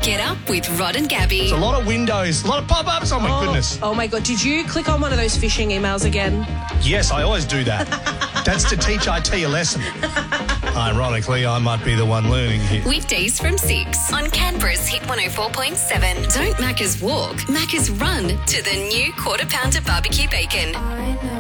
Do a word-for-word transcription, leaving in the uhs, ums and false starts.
Get up with Rod and Gabby. It's a lot of windows, a lot of pop-ups. Oh, my Oh, goodness. Oh, my God. Did you click on one of those phishing emails again? Yes, I always do that. That's to teach I T a lesson. Ironically, I might be the one learning here. Weekdays from six on Canberra's Hit one oh four point seven. Don't Macca's walk, Macca's run to the new Quarter Pounder Barbecue Bacon.